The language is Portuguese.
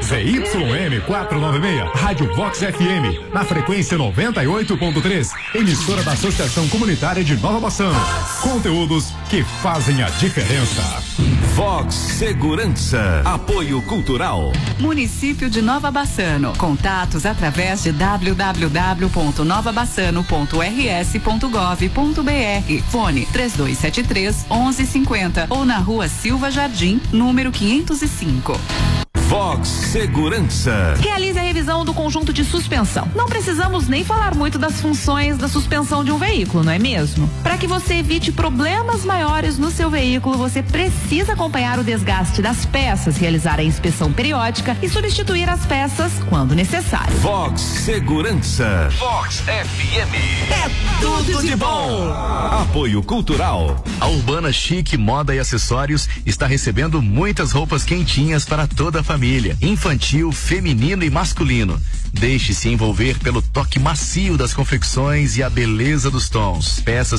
ZYM 496, Rádio Vox FM, na frequência 98.3, emissora da Associação Comunitária de Nova Bassano. Conteúdos que fazem a diferença. Vox Segurança, apoio cultural. Município de Nova Bassano. Contatos através de www.novabassano.rs.gov.br. Fone 3273-1150 ou na Rua Silva Jardim, número 505. Vox Segurança. Realize a revisão do conjunto de suspensão. Não precisamos nem falar muito das funções da suspensão de um veículo, não é mesmo? Para que você evite problemas maiores no seu veículo, você precisa acompanhar o desgaste das peças, realizar a inspeção periódica e substituir as peças quando necessário. Vox Segurança. Vox FM. É tudo de bom. Apoio cultural. A Urbana Chique Moda e Acessórios está recebendo muitas roupas quentinhas para toda a família, infantil, feminino e masculino. Deixe-se envolver pelo toque macio das confecções e a beleza dos tons. Peças